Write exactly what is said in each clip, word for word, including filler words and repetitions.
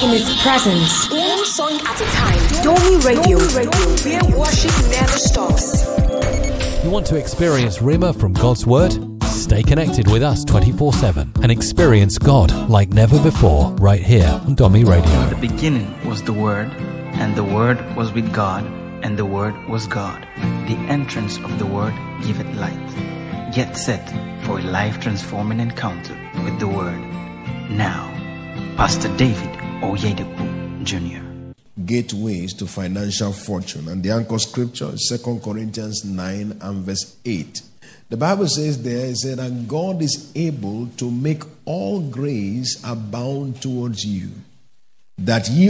in His presence. One song at a time. Domi Radio, where worship never stops. You want to experience Rhema from God's Word? Stay connected with us twenty-four seven and experience God like never before right here on Domi Radio. In the beginning was the Word, and the Word was with God, and the Word was God. The entrance of the Word giveth light. Get set for a life-transforming encounter with the Word. Now, Pastor David Oyedepo Junior Gateways to financial fortune. And the anchor scripture is Second Corinthians nine and verse eight. The Bible says there, it said, and God is able to make all grace abound towards you, that ye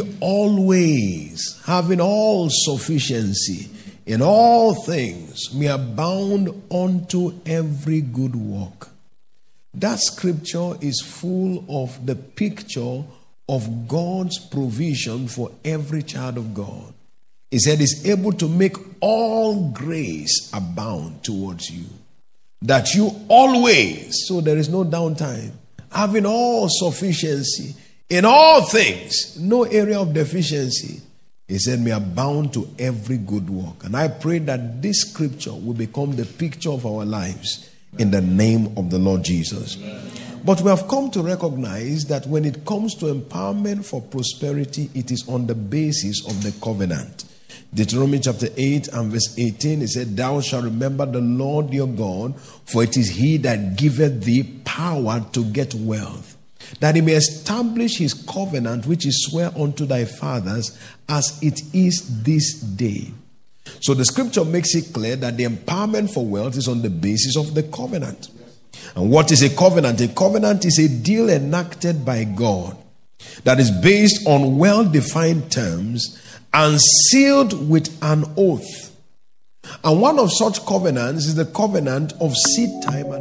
always, having all sufficiency in all things, may abound unto every good work. That scripture is full of the picture of God's provision for every child of God. He said he's able to make all grace abound towards you, that you always, so there is no downtime, having all sufficiency in all things, no area of deficiency, he said may abound to every good work. And I pray that this scripture will become the picture of our lives in the name of the Lord Jesus. Amen. But we have come to recognize that when it comes to empowerment for prosperity, it is on the basis of the covenant. Deuteronomy chapter eight and verse eighteen, it said, thou shalt remember the Lord your God, for it is he that giveth thee power to get wealth, that he may establish his covenant which he sware unto thy fathers, as it is this day. So the scripture makes it clear that the empowerment for wealth is on the basis of the covenant. And what is a covenant? A covenant is a deal enacted by God that is based on well-defined terms and sealed with an oath. And one of such covenants is the covenant of seed time and